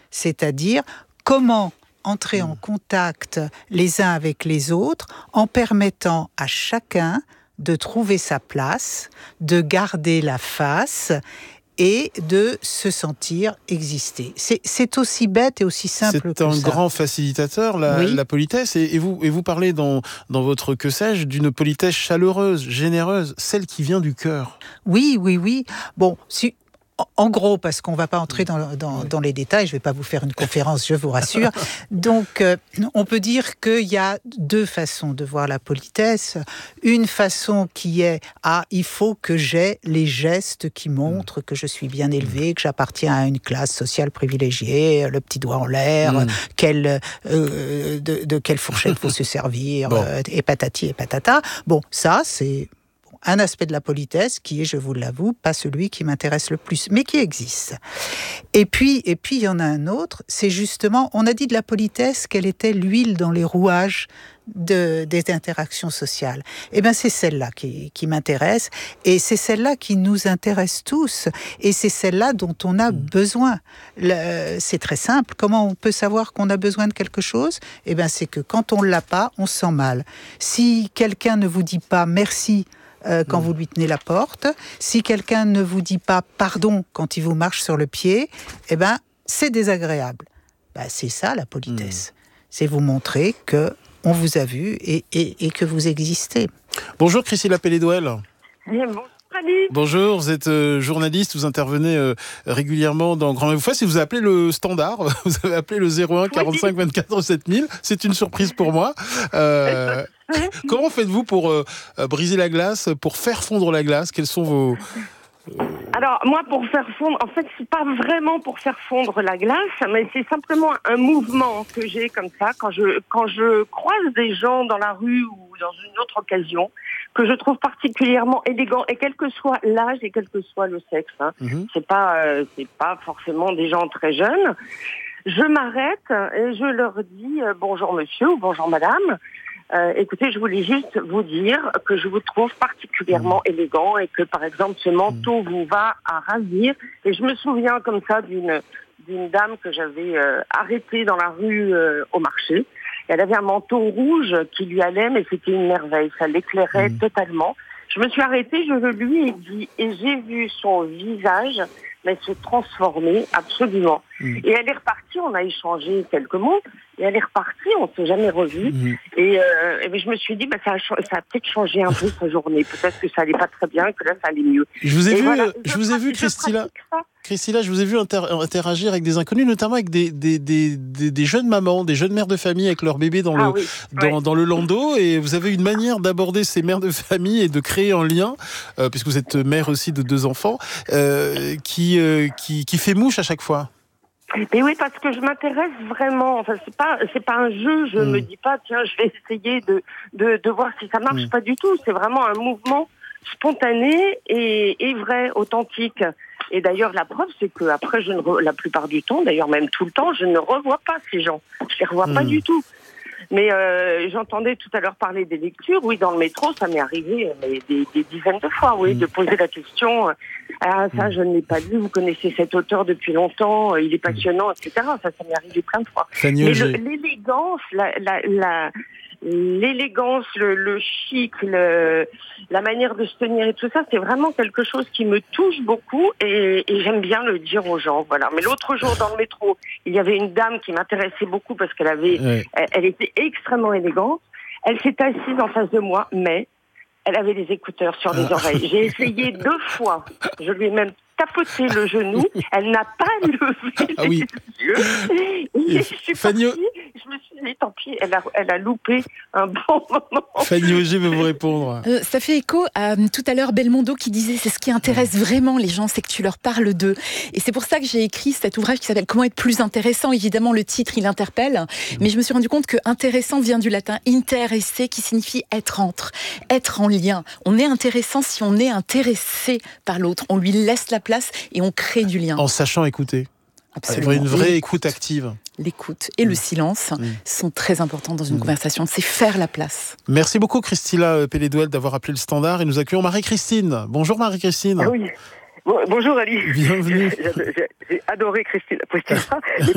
c'est-à-dire comment entrer en contact les uns avec les autres en permettant à chacun de trouver sa place, de garder la face et de se sentir exister. C'est aussi bête et aussi simple que ça. C'est un grand facilitateur, la politesse. Et vous parlez dans votre que sais-je d'une politesse chaleureuse, généreuse, celle qui vient du cœur. Oui. Bon, en gros, parce qu'on ne va pas entrer dans les détails, je ne vais pas vous faire une conférence, je vous rassure. Donc, on peut dire qu'il y a deux façons de voir la politesse. Une façon qui est il faut que j'aie les gestes qui montrent que je suis bien élevé, que j'appartiens à une classe sociale privilégiée, le petit doigt en l'air, de quelle fourchette faut se servir, et patati et patata. Bon, ça, c'est un aspect de la politesse qui est, je vous l'avoue, pas celui qui m'intéresse le plus, mais qui existe. Et puis, il y en a un autre, c'est justement, on a dit de la politesse qu'elle était l'huile dans les rouages des interactions sociales. Eh bien, c'est celle-là qui m'intéresse, et c'est celle-là qui nous intéresse tous, et c'est celle-là dont on a besoin. C'est très simple. Comment on peut savoir qu'on a besoin de quelque chose ? Eh bien, c'est que quand on ne l'a pas, on se sent mal. Si quelqu'un ne vous dit pas merci quand vous lui tenez la porte, si quelqu'un ne vous dit pas pardon quand il vous marche sur le pied, eh ben, c'est désagréable. C'est ça la politesse. C'est vous montrer que on vous a vu et que vous existez. Bonjour Christine Pelledouel. Bonjour Ali. Bonjour, vous êtes journaliste, vous intervenez régulièrement dans Grand Mot Face et vous avez appelé le standard, vous avez appelé le 01 45 24 7000, c'est une surprise pour moi. Comment faites-vous pour briser la glace, pour faire fondre la glace ? Quels sont vos... Alors, moi, pour faire fondre, en fait, c'est pas vraiment pour faire fondre la glace, mais c'est simplement un mouvement que j'ai comme ça, quand je croise des gens dans la rue ou dans une autre occasion, que je trouve particulièrement élégant, et quel que soit l'âge et quel que soit le sexe, c'est pas forcément des gens très jeunes, je m'arrête et je leur dis bonjour monsieur ou bonjour madame. Écoutez, je voulais juste vous dire que je vous trouve particulièrement élégant et que, par exemple, ce manteau vous va à ravir. Et je me souviens comme ça d'une dame que j'avais arrêtée dans la rue au marché. Elle avait un manteau rouge qui lui allait, mais c'était une merveille. Ça l'éclairait totalement. Je me suis arrêtée, je le lui ai dit, et j'ai vu son visage se transformer absolument. Et elle est repartie, on a échangé quelques mots, et elle est repartie, on ne s'est jamais revus. Et je me suis dit, ça a peut-être changé un peu sa journée. Peut-être que ça allait pas très bien, que là, ça allait mieux. Je vous ai vu, Christine, je vous ai vu interagir avec des inconnus, notamment avec des jeunes mamans, des jeunes mères de famille avec leur bébé dans le landau, et vous avez une manière d'aborder ces mères de famille et de créer un lien, puisque vous êtes mère aussi de 2 enfants, qui fait mouche à chaque fois. Et oui, parce que je m'intéresse vraiment. Enfin, c'est pas un jeu. Je me dis pas, tiens, je vais essayer de voir si ça marche. Pas du tout. C'est vraiment un mouvement spontané et vrai, authentique. Et d'ailleurs, la preuve, c'est que après, la plupart du temps, d'ailleurs même tout le temps, je ne revois pas ces gens. Je les revois pas du tout. Mais j'entendais tout à l'heure parler des lectures. Oui, dans le métro, ça m'est arrivé des dizaines de fois, de poser la question. Ça, je ne l'ai pas lu. Vous connaissez cet auteur depuis longtemps. Il est passionnant, etc. Ça m'est arrivé plein de fois. Mais l'élégance, l'élégance, le chic, la manière de se tenir et tout ça, c'est vraiment quelque chose qui me touche beaucoup et j'aime bien le dire aux gens. Voilà. Mais l'autre jour dans le métro, il y avait une dame qui m'intéressait beaucoup parce elle était extrêmement élégante. Elle s'est assise en face de moi, mais elle avait des écouteurs sur les oreilles. J'ai essayé 2 fois. Je lui ai même tapoté le genou. Elle n'a pas levé les yeux. Et je suis partie. Je me suis dit, tant pis, elle a loupé un bon moment. Fanny Auger veut vous répondre. Ça fait écho à tout à l'heure Belmondo qui disait c'est ce qui intéresse vraiment les gens, c'est que tu leur parles d'eux. Et c'est pour ça que j'ai écrit cet ouvrage qui s'appelle Comment être plus intéressant. Évidemment, le titre, il interpelle. Mais je me suis rendu compte que intéressant vient du latin interesse, qui signifie être en lien. On est intéressant si on est intéressé par l'autre. On lui laisse la place et on crée du lien. En sachant écouter. Absolument. Une vraie écoute active. L'écoute et le silence sont très importants dans une conversation. C'est faire la place. Merci beaucoup Christine Pelledouel d'avoir appelé le standard et nous accueillons Marie-Christine. Bonjour Marie-Christine. Oui. Bonjour Ali. Bienvenue. J'ai adoré Christine.